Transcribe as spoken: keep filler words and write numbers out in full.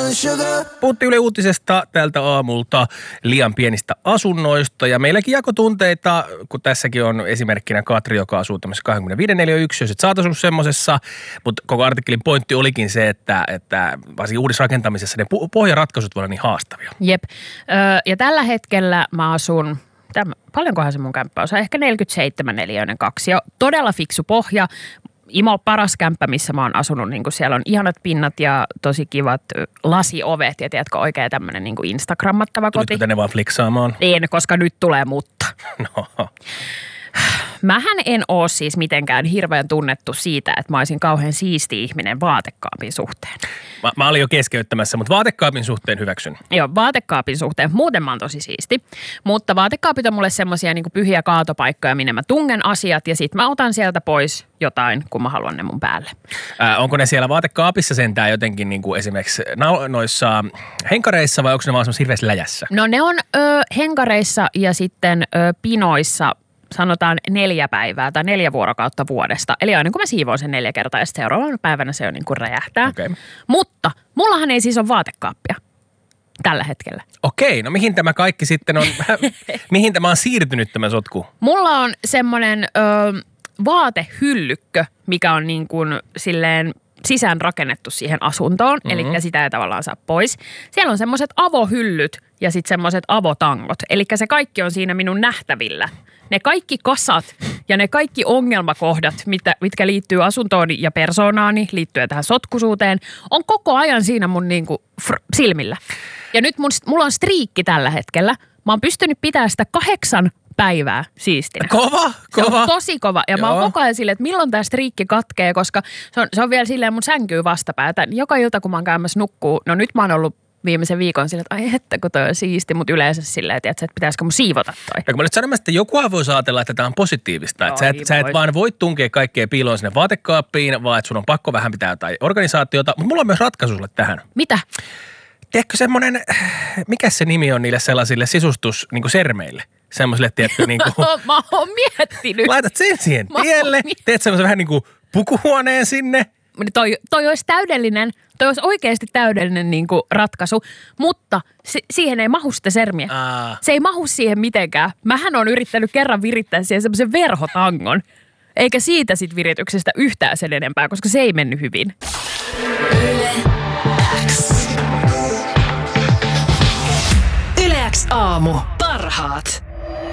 Puhuttiin Yle Uutisesta tältä aamulta liian pienistä asunnoista ja meilläkin jako tunteita, kun tässäkin on esimerkkinä Katri, joka asuu tämmöisessä kaksikymmentäviisi neliön yksiössä, että sä oot asunut semmosessa, mutta koko artikkelin pointti olikin se, että, että varsinkin uudisrakentamisessa ne pohjaratkaisut voi olla niin haastavia. Jep, öö, ja tällä hetkellä mä asun, täm, paljonkohan se mun kämppä on, ehkä neljäkymmentäseitsemän neliöinen kaksi, ja todella fiksu pohja. Imo paras kämppä, missä mä oon asunut, niin siellä on ihanat pinnat ja tosi kivat lasiovet ja tiedätkö oikein tämmöinen niin instagrammattava koti. Tulitko tänne vaan fliksaamaan? En, koska nyt tulee mutta. No. Mähän en oo siis mitenkään hirveän tunnettu siitä, että mä olisin kauhean siisti ihminen vaatekaapin suhteen. Mä, mä olin jo keskeyttämässä, mutta vaatekaapin suhteen hyväksyn. Joo, vaatekaapin suhteen. Muuten mä oon tosi siisti. Mutta vaatekaapit on mulle semmosia niinku pyhiä kaatopaikkoja, minne mä tungen asiat ja sit mä otan sieltä pois jotain, kun mä haluan ne mun päälle. Ää, onko ne siellä vaatekaapissa sentään jotenkin niin kuin esimerkiksi noissa henkareissa vai onko ne vaan semmoisessa hirveässä läjässä? No ne on ö, henkareissa ja sitten ö, pinoissa sanotaan neljä päivää tai neljä vuorokautta vuodesta. Eli aina kun mä siivoon sen neljä kertaa ja sitten seuraavana päivänä se on niin kuin räjähtää. Okay. Mutta mullahan ei siis ole vaatekaappia tällä hetkellä. Okei, no mihin tämä kaikki sitten on, mihin tämä on siirtynyt tämä sotku? Mulla on semmoinen ö, vaatehyllykkö, mikä on niin kuin silleen sisään rakennettu siihen asuntoon, mm-hmm. eli sitä ei tavallaan saa pois. Siellä on semmoiset avohyllyt ja sitten semmoiset avotangot, eli se kaikki on siinä minun nähtävillä. Ne kaikki kasat ja ne kaikki ongelmakohdat, mitä, mitkä liittyy asuntooni ja persoonaani, liittyen tähän sotkusuuteen, on koko ajan siinä mun niinku fr- silmillä. Ja nyt mun, mulla on striikki tällä hetkellä. Mä oon pystynyt pitämään sitä kahdeksan päivää siistinä. Kova, kova. Se on tosi kova. Ja Joo. mä oon koko ajan silleen, että milloin tää striikki katkee, koska se on, se on vielä silleen mun sänkyy vastapäätä. Joka ilta, kun mä oon käymässä nukkuu, no nyt mä oon ollut viimeisen viikon silleen, että ai että kun toi on siisti, mutta yleensä silleen, että, että pitäisikö mun siivota toi. Ja kun mä nyt sanon, että jokuhan voi ajatella, että tämä on positiivista. Että sä, et, sä et vaan voi tunkea kaikkea piiloon sinne vaatekaappiin, vaan että sun on pakko vähän pitää jotain organisaatiota. Mutta mulla on myös ratkaisu sulle tähän. Mitä? Tiedätkö semmoinen, mikä se nimi on niille sellaisille sisustus, niin kuin sermeille? Semmoisille, tiedätkö, niin kuin... Mä oon miettinyt. Laitat sen siihen tielle, teet semmoisen vähän niin kuin pukuhuoneen sinne. Toi, toi olisi täydellinen, toi olisi oikeasti täydellinen niin kuin ratkaisu, mutta se, siihen ei mahu sitä sermiä. Aa. Se ei mahu siihen mitenkään. Mähän on yrittänyt kerran virittää siihen semmoisen verhotangon, eikä siitä sit virityksestä yhtään sen enempää, koska se ei mennyt hyvin. Yle X. Yle X aamu. Parhaat.